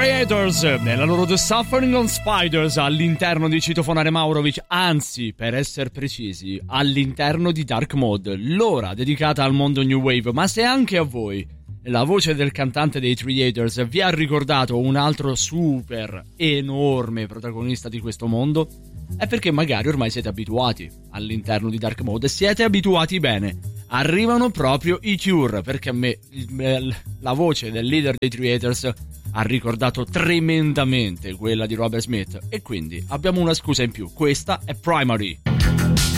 Creators nella loro The Suffering on Spiders all'interno di Citofonare Maurovic, anzi per essere precisi all'interno di Dark Mode, l'ora dedicata al mondo New Wave. Ma se anche a voi la voce del cantante dei Creators vi ha ricordato un altro super enorme protagonista di questo mondo, è perché magari ormai siete abituati all'interno di Dark Mode, siete abituati bene. Arrivano proprio i Cure, perché a me la voce del leader dei Creators ha ricordato tremendamente quella di Robert Smith, e quindi abbiamo una scusa in più. Questa è Primary.